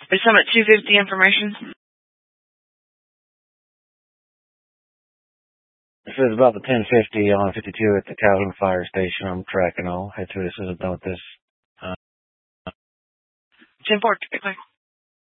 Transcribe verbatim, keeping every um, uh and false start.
Is some at two fifty information? This is about the ten fifty on fifty-two at the Calhoun Fire Station. I'm tracking all. Head to it as soon as I'm done with this. Uh, ten four,